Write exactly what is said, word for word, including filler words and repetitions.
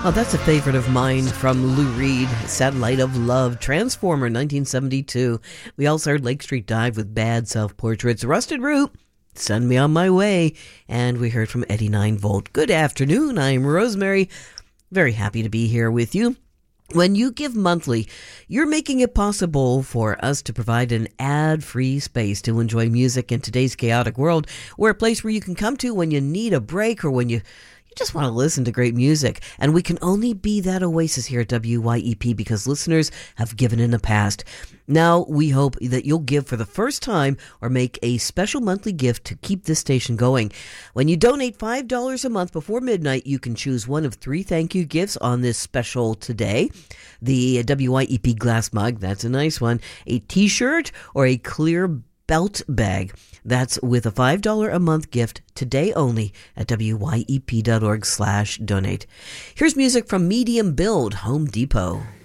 Oh, that's a favorite of mine from Lou Reed, Satellite of Love, Transformer, nineteen seventy-two. We also heard Lake Street Dive with Bad Self-Portraits, Rusted Root, Send Me On My Way, and we heard from Eddie nine volt. Good afternoon, I'm Rosemary. Very happy to be here with you. When you give monthly, you're making it possible for us to provide an ad-free space to enjoy music in today's chaotic world. We're a place where you can come to when you need a break or when you You just want to listen to great music, and we can only be that oasis here at W Y E P because listeners have given in the past. Now, we hope that you'll give for the first time or make a special monthly gift to keep this station going. When you donate five dollars a month before midnight, you can choose one of three thank you gifts on this special today. The W Y E P glass mug, that's a nice one, a t-shirt, or a clear belt bag. That's with a five dollars a month gift today only at W Y E P dot org slash donate. Here's music from Medium Build, Home Depot.